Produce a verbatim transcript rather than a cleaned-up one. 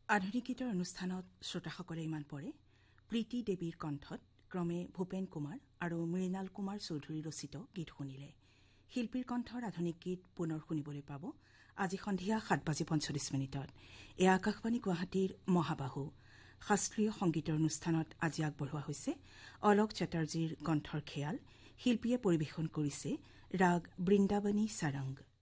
আধুনিক গীতৰ অনুষ্ঠানত শ্ৰোতাসকলে ইমান পৰে প্ৰীতি দেৱীৰ কণ্ঠত ক্ৰমে ভূপেন কুমাৰ আৰু মৃণাল কুমাৰ চৌধুৰী ৰচিত গীত শুনিলে। শিল্পীৰ কণ্ঠৰ আধুনিক গীত পুনৰ শুনিবলৈ পাব আজি সন্ধিয়া সাত বাজি পঞ্চল্লিছ মিনিটত। এয়া আকাশবাণী গুৱাহাটীৰ মহাবাহু শাস্ত্ৰীয় সংগীতৰ অনুষ্ঠানত আজি আগবঢ়োৱা হৈছে অলোক চেটাৰ্জীৰ কণ্ঠৰ খেয়াল। শিল্পীয়ে পৰিৱেশন কৰিছে ৰাগ বৃন্দাবনী সাৰংগ।